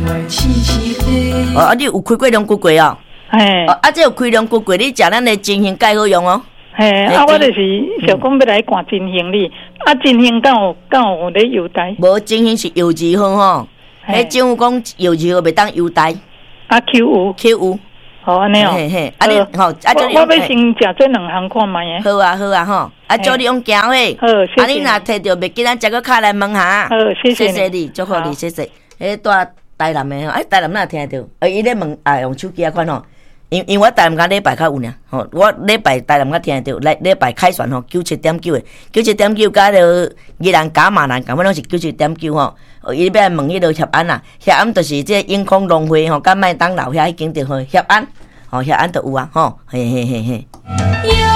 哦，你有开过龙骨粿哦？ 嘿， 这有开龙骨粿，你食咱的真香盖好用哦。 嘿，我就是想讲要来看真香哩，真香敢有咧邮代？ 无真香是邮字号吼，迄政府讲邮字号袂当邮代。 Q 有。 好安尼哦。 嘿嘿，你吼， 我要先食这两项看卖诶。 好啊吼，祝你用行嘿。 好，谢谢。 你若摕到袂记咱食个卡来问下。 好，谢谢你，祝福你，谢谢。带台南的吼，台南哪听到？伊咧问用手机款吼。因为我台南甲礼拜较有呢，吼，我礼拜台南甲听到，礼拜开船吼97.9的，97.9甲着宜兰加马兰，咁阮拢是97.9吼。伊要来问迄落协安啦，协安就是即永康农会吼，甲麦当劳遐迄间着吼协安，吼协安着有啊，吼，嘿嘿嘿嘿。